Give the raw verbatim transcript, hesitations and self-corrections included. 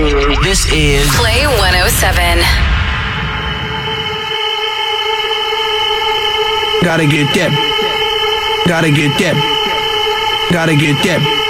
This is Play one oh seven. Gotta get that. Gotta get that. Gotta get that.